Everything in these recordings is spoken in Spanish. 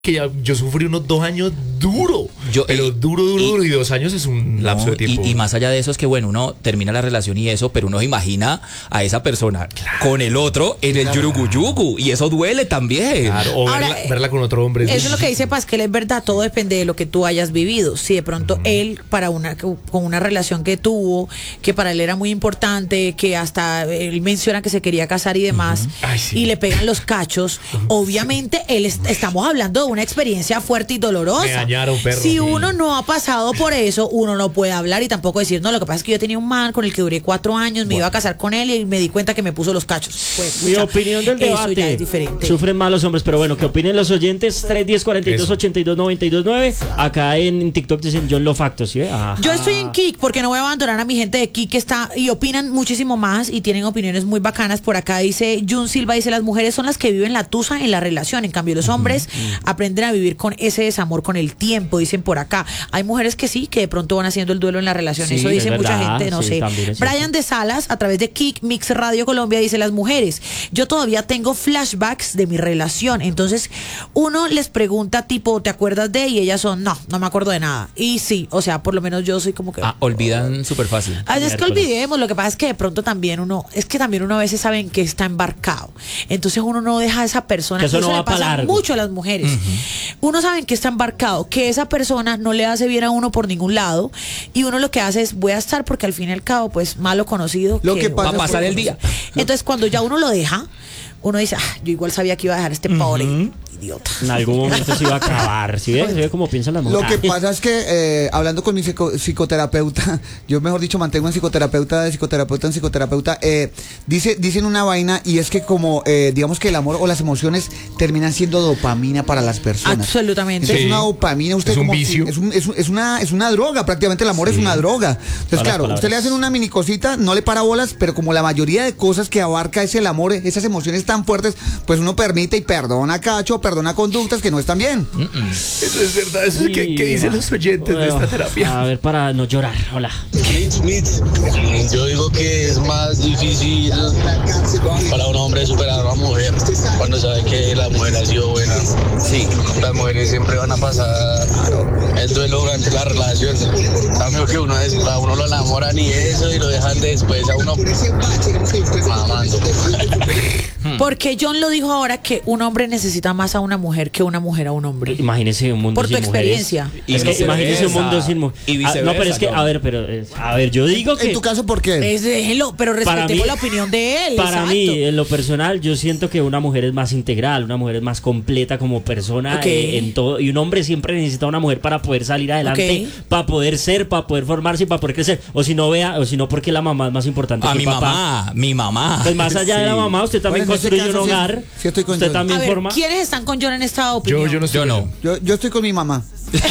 que yo sufrí unos 2 años duro, pero duro, y 2 años es un lapso de tiempo. Y más allá de eso es que, bueno, uno termina la relación y eso, pero uno se imagina a esa persona con el otro en el yuruguyugu, y eso duele también. Claro, o ahora, verla con otro hombre. Eso es lo que dice Pascal, es verdad, todo depende de lo que tú hayas vivido. Si de pronto él, con una relación que tuvo, que para él era muy importante, que hasta él menciona que se quería casar y demás, y le pegan los cachos, obviamente estamos hablando de una experiencia fuerte y dolorosa. Me dañaron, perro. Si uno no ha pasado por eso, uno no puede hablar y tampoco decir, no, lo que pasa es que yo tenía un man con el que duré 4 años, me iba a casar con él y me di cuenta que me puso los cachos. Pues, mi opinión del debate, ya es diferente. Sufren más los hombres, pero bueno, ¿qué opinen los oyentes? 310-42-82-92-9. Acá en TikTok dicen John Lo Facto, ¿sí? Yo estoy en Kik porque no voy a abandonar a mi gente de Kik que está y opinan muchísimo más y tienen opiniones muy bacanas. Por acá dice Jun Silva, dice, las mujeres son las que viven la tusa en la relación, en cambio los hombres aprenden a vivir con ese desamor con el tiempo, dicen por acá. Hay mujeres que sí, que de pronto van haciendo el duelo en la relación, sí, eso dice mucha verdad, gente, no sé. Brian de Salas, a través de Kik Mix Radio Colombia, dice, las mujeres, yo todavía tengo flashbacks de mi relación, entonces uno les pregunta tipo, ¿te acuerdas de? Y ellas son, no me acuerdo de nada. Y sí, o sea, por lo menos yo soy como que... olvidan súper fácil. Es que olvidemos, lo que pasa es que de pronto también uno a veces sabe en qué está embarcado, entonces uno no deja a esa persona, que eso no le pasa mucho a las mujeres. Uno sabe en qué está embarcado, que esa persona no le hace bien a uno por ningún lado, y uno lo que hace es, voy a estar porque al fin y al cabo, pues, malo conocido. Lo que pasa, va a pasar el día. Entonces, cuando ya uno lo deja, uno dice, yo igual sabía que iba a dejar este pobre idiota. En algún momento se iba a acabar. ¿Sí ves? ¿Sí ve cómo piensan las mujeres? Lo que pasa es que hablando con mi psicoterapeuta, yo mejor dicho mantengo en psicoterapeuta en psicoterapeuta, dicen una vaina, y es que como digamos que el amor o las emociones terminan siendo dopamina para las personas. Absolutamente. Entonces, es una dopamina, usted es un como vicio. Es una droga, prácticamente el amor es una droga. Entonces, claro, usted le hacen una mini cosita, no le para bolas, pero como la mayoría de cosas que abarca es el amor, esas emociones tan fuertes, pues uno permite y perdona cacho, perdona conductas que no están bien. Eso es verdad, eso es que dicen los oyentes de esta terapia. A ver, para no llorar, hola. Yo digo que es más difícil para un hombre superar a una mujer cuando sabe que la mujer ha sido buena. Sí. Las mujeres siempre van a pasar el duelo durante la relación. Cambio que a uno lo enamoran y eso, y lo dejan después a uno mamando. Porque John lo dijo ahora, que un hombre necesita más a una mujer que una mujer a un hombre. Imagínese un mundo por sin tu experiencia. Mujeres. Es que imagínese un mundo sin mujeres. Y viceversa. No, pero es que, a ver, yo digo que... En tu caso, ¿por qué? Déjelo, pero respetemos la opinión de él. Para mí, en lo personal, yo siento que una mujer es más integral, una mujer es más completa como persona en todo. Y un hombre siempre necesita una mujer para poder salir adelante, para poder ser, para poder formarse y para poder crecer. O si no, porque la mamá es más importante que mi papá. Mi mamá. Pues más allá de la mamá, usted también construye un hogar. Sí, estoy con usted John. también A ver, forma. ¿quiénes están con John en esta opinión? Yo no. Yo estoy con mi mamá.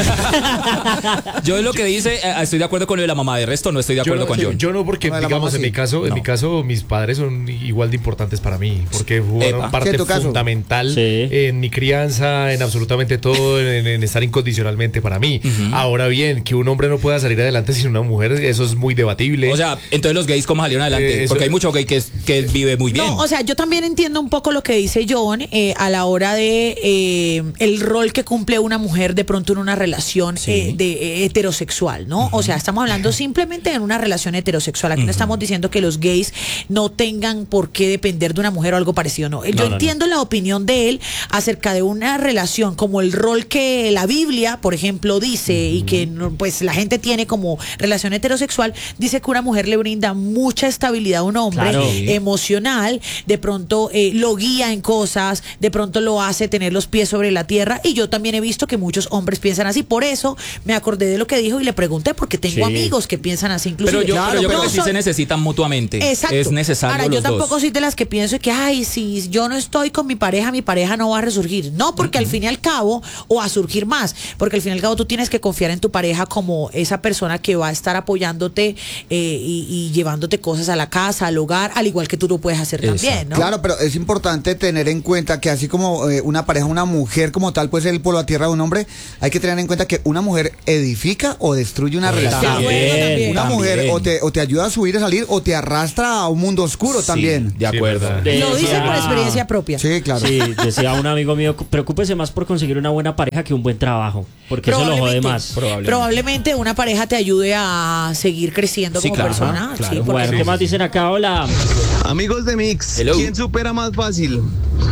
Yo es lo que dice, estoy de acuerdo con lo de la mamá, de resto no estoy de acuerdo con John. Yo no, porque digamos, en mi caso mis padres son igual de importantes para mí, porque jugaron parte fundamental en mi crianza, en absolutamente todo, en estar incondicionalmente para mí. Ahora bien, que un hombre no pueda salir adelante sin una mujer, eso es muy debatible. O sea, entonces los gays, ¿cómo salieron adelante? Porque hay mucho gay que vive muy bien. No, o sea, yo también entiendo un poco lo que dice John a la hora de el rol que cumple una mujer de pronto en una relación de heterosexual, ¿no? O sea, estamos hablando simplemente en una relación heterosexual. Aquí no estamos diciendo que los gays no tengan por qué depender de una mujer o algo parecido, no. Yo entiendo la opinión de él acerca de una relación como el rol que la Biblia, por ejemplo, dice y que pues la gente tiene como relación heterosexual, dice que una mujer le brinda mucha estabilidad a un hombre emocional, de pronto lo guía en cosas, de pronto lo hace tener los pies sobre la tierra, y yo también he visto que muchos hombres piensan así. Por eso me acordé de lo que dijo y le pregunté, porque tengo amigos que piensan así inclusive. Pero yo creo que sí se necesitan mutuamente. Exacto. Es necesario. Ahora, yo tampoco dos. soy de las que pienso que, si yo no estoy con mi pareja no va a resurgir. No, porque al fin y al cabo, o a surgir más, porque al fin y al cabo tú tienes que confiar en tu pareja como esa persona que va a estar apoyándote y llevándote cosas a la casa, al hogar, al igual que tú lo puedes hacer también, ¿no? Claro, pero es importante tener en cuenta que así como una pareja, una mujer como tal, puede ser el polo a tierra de un hombre, hay que tener tener en cuenta que una mujer edifica o destruye una relación. Una mujer o te ayuda a subir, a salir, o te arrastra a un mundo oscuro también. De acuerdo. Lo dicen por experiencia propia. Sí, claro. Sí, decía un amigo mío, preocúpese más por conseguir una buena pareja que un buen trabajo, porque eso lo jode más. Probablemente una pareja te ayude a seguir creciendo como persona. Claro. Sí, bueno, ¿qué más dicen acá? Hola. Amigos de Mix, Hello. ¿Quién supera más fácil?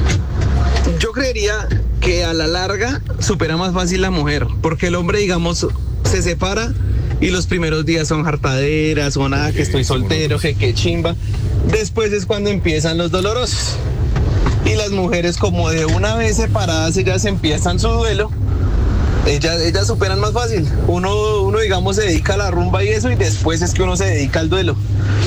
Yo creería que a la larga supera más fácil la mujer, porque el hombre, digamos, se separa y los primeros días son hartaderas, o nada, que estoy soltero, que chimba. Después es cuando empiezan los dolorosos. Y las mujeres, como de una vez separadas, ellas empiezan su duelo. Ellas superan más fácil. Uno, digamos, se dedica a la rumba y eso, y después es que uno se dedica al duelo.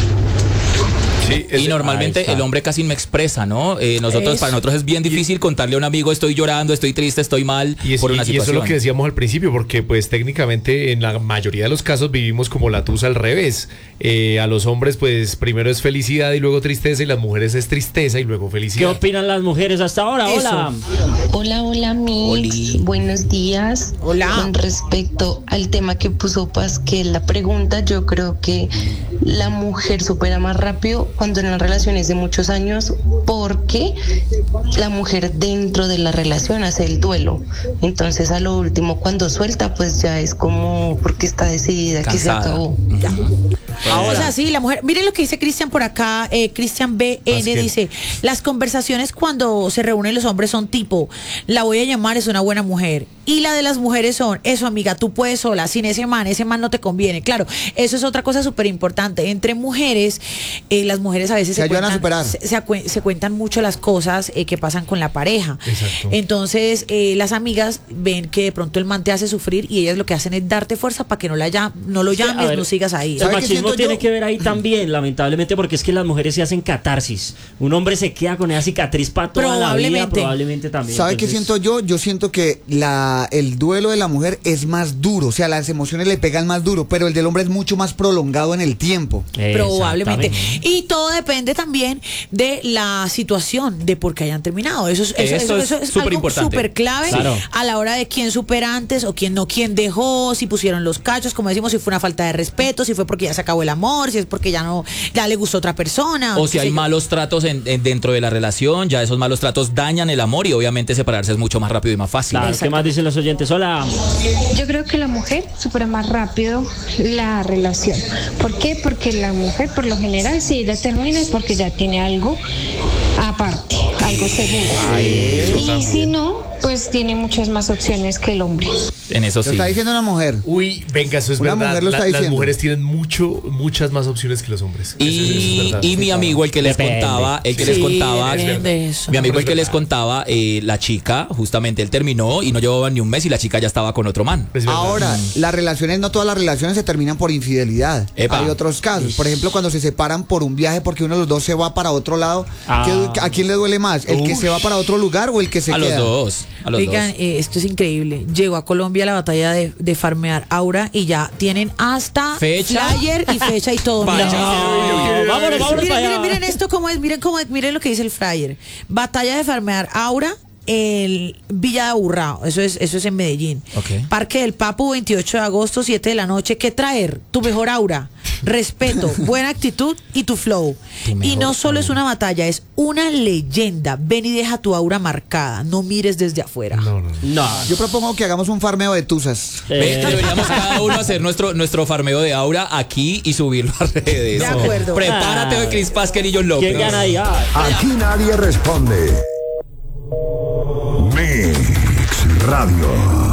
Sí, y normalmente el hombre casi me expresa, ¿no? Para nosotros es bien difícil contarle a un amigo: estoy llorando, estoy triste, estoy mal por una situación. Y eso es lo que decíamos al principio, porque pues técnicamente en la mayoría de los casos vivimos como la tusa al revés. A los hombres pues primero es felicidad y luego tristeza, y las mujeres es tristeza y luego felicidad. ¿Qué opinan las mujeres hasta ahora? Hola. Hola, Mix. Buenos días. Hola. Con respecto al tema que puso Paz, que es la pregunta, yo creo que la mujer supera más rápido cuando en las relaciones de muchos años, porque la mujer dentro de la relación hace el duelo. Entonces a lo último, cuando suelta, pues ya es como porque está decidida. Cansada. Que se acabó. Ya. Ahora sí, la mujer. Miren lo que dice Cristian por acá. Cristian BN dice: las conversaciones cuando se reúnen los hombres son tipo: la voy a llamar, es una buena mujer. Y la de las mujeres son: eso, amiga, tú puedes sola, sin ese man no te conviene. Claro, eso es otra cosa súper importante. Entre mujeres, las mujeres a veces se ayudan a superar. Se cuentan mucho las cosas que pasan con la pareja. Exacto. Entonces, las amigas ven que de pronto el man te hace sufrir, y ellas lo que hacen es darte fuerza para que no lo llames, no sigas ahí. El machismo tiene que ver ahí también, lamentablemente, porque es que las mujeres se hacen catarsis. Un hombre se queda con esa cicatriz para toda la vida, probablemente también. ¿Sabe qué siento yo? Yo siento que el duelo de la mujer es más duro, o sea, las emociones le pegan más duro, pero el del hombre es mucho más prolongado en el tiempo. Probablemente. Y todo depende también de la situación, de por qué hayan terminado. Eso es algo súper clave, claro, a la hora de quién supera antes o quién no, quién dejó, si pusieron los cachos, como decimos, si fue una falta de respeto, si fue porque ya se acabó el amor, si es porque ya le gustó otra persona. O si hay malos tratos dentro de la relación, ya esos malos tratos dañan el amor, y obviamente separarse es mucho más rápido y más fácil. Claro, ¿qué más dicen los oyentes? Hola. Yo creo que la mujer supera más rápido la relación. ¿Por qué? Porque la mujer, por lo general, si ella termina es porque ya tiene algo aparte, algo seguro. Y si no, pues tiene muchas más opciones que el hombre. En eso sí. Lo está diciendo una mujer. Uy, venga, eso es una verdad. Mujer lo está las mujeres tienen muchas más opciones que los hombres. Y mi amigo, el que les contaba, mi amigo, el que les contaba, la chica, justamente él terminó y no llevaba ni un mes y la chica ya estaba con otro man. Ahora, las relaciones, no todas las relaciones se terminan por infidelidad. Epa. Hay otros casos. Por ejemplo, cuando se separan por un viaje porque uno de los dos se va para otro lado. ¿A quién le duele más? ¿El que se va para otro lugar o el que se queda? A los dos. Oigan, esto es increíble. Llegó a Colombia la batalla de farmear Aura y ya tienen hasta fecha, flyer y fecha y todo. Vámonos miren esto cómo es, miren lo que dice el flyer. Batalla de farmear Aura, el Villa de Aburrao, eso es en Medellín. Okay. Parque del Papu, 28 de agosto, 7 de la noche. ¿Qué traer? Tu mejor aura, respeto, buena actitud y tu flow. Y no solo es una batalla, es una leyenda. Ven y deja tu aura marcada, no mires desde afuera. No. Yo propongo que hagamos un farmeo de tusas. Deberíamos cada uno hacer nuestro farmeo de aura aquí y subirlo a redes. De acuerdo. Prepárate de Chris Pasquel y John López. ¿Quién gana ahí? Aquí nadie responde. Mix Radio.